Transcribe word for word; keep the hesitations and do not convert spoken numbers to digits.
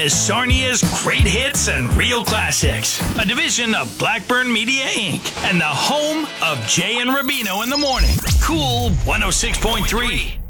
is Sarnia's Great Hits and Real Classics, a division of Blackburn Media Incorporated, and the home of Jay and Rubino in the morning. Cool one oh six point three.